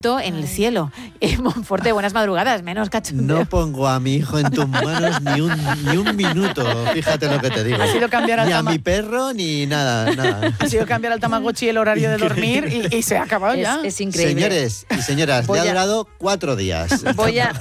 en el cielo. Monforte, buenas madrugadas, menos cachondeo. No pongo a mi hijo en tus manos ni un minuto, fíjate lo que te digo. Ha sido cambiar al ni a mi perro, ni nada. Ha sido cambiar al Tamagotchi el horario de dormir y se ha acabado ya. Es increíble. Señores y señoras, le ha durado 4 días. Voy a...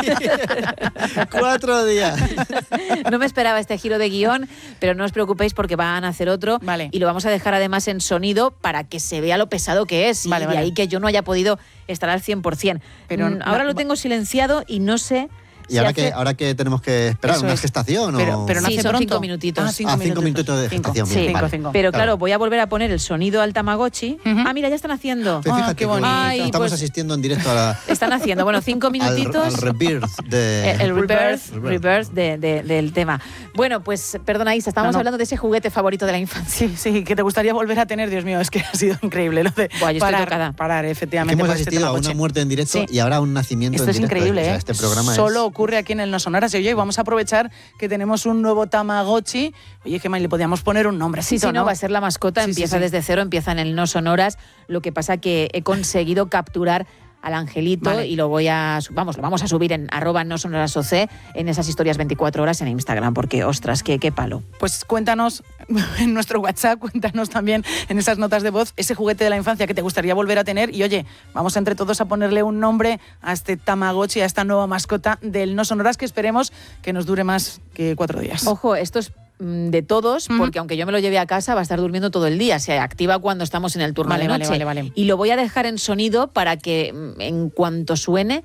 4 días. No me esperaba este giro de guión, pero no os preocupéis porque van a hacer otro. Vale. Y lo vamos a dejar además en sonido para que se vea lo pesado que es. Vale, y de ahí que yo no haya podido estar al 100%. Pero ahora lo tengo silenciado y no sé... ¿Y ahora que tenemos que esperar? ¿Una gestación? Pero no sí, hace son pronto. 5 minutitos. 5 minutos de gestación. Sí, vale. Pero claro, voy a volver a poner el sonido al Tamagotchi. Mira, ya están haciendo. Fíjate qué bonito. Estamos asistiendo en directo a la... Están haciendo, 5 minutitos. Al rebirth de... El rebirth del tema. Bueno, pues, perdona Isa, estábamos hablando de ese juguete favorito de la infancia. Sí, que te gustaría volver a tener, Dios mío, es que ha sido increíble lo de yo estoy tocada. parar, efectivamente. Que hemos asistido a una muerte en directo y ahora a un nacimiento Esto en directo. Esto es increíble, o sea, este programa solo ocurre aquí en el No Sonoras. Y oye, vamos a aprovechar que tenemos un nuevo Tamagotchi. Oye, Gemma, le podíamos poner un nombre. Sí, no, va a ser la mascota, empieza desde cero, empieza en el No Sonoras. Lo que pasa que he conseguido capturar al angelito y lo vamos a subir en @nosonorasoc en esas historias 24 horas en Instagram, porque ostras, qué palo. Pues cuéntanos en nuestro WhatsApp, cuéntanos también en esas notas de voz ese juguete de la infancia que te gustaría volver a tener y oye, vamos entre todos a ponerle un nombre a este Tamagotchi, a esta nueva mascota del No Sonoras que esperemos que nos dure más que 4 días. Ojo, esto es de todos, porque aunque yo me lo lleve a casa va a estar durmiendo todo el día, se activa cuando estamos en el turno de noche. Vale. Y lo voy a dejar en sonido para que en cuanto suene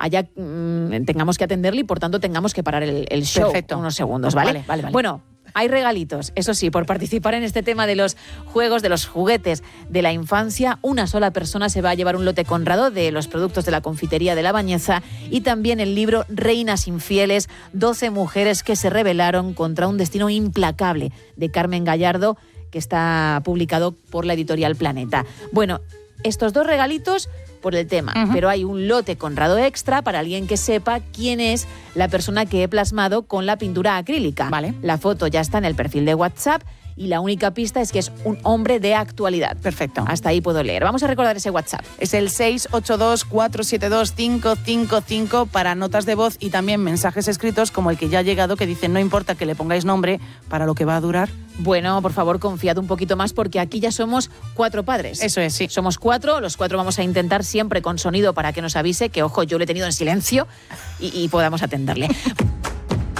tengamos que atenderle y por tanto tengamos que parar el show. Perfecto. Unos segundos, ¿vale? Bueno, hay regalitos, eso sí, por participar en este tema de los juegos, de los juguetes de la infancia. Una sola persona se va a llevar un lote Conrado de los productos de la confitería de La Bañeza y también el libro Reinas infieles, 12 mujeres que se rebelaron contra un destino implacable, de Carmen Gallardo, que está publicado por la editorial Planeta. Bueno, estos 2 regalitos por el tema, pero hay un lote Conrado extra para alguien que sepa quién es la persona que he plasmado con la pintura acrílica. Vale. La foto ya está en el perfil de WhatsApp y la única pista es que es un hombre de actualidad. Perfecto. Hasta ahí puedo leer. Vamos a recordar ese WhatsApp. Es el 682-472-555 para notas de voz y también mensajes escritos como el que ya ha llegado que dice no importa que le pongáis nombre para lo que va a durar. Bueno, por favor, confiad un poquito más porque aquí ya somos 4 padres. Eso es, sí. Somos 4, los 4 vamos a intentar siempre con sonido para que nos avise que, ojo, yo lo he tenido en silencio y podamos atenderle.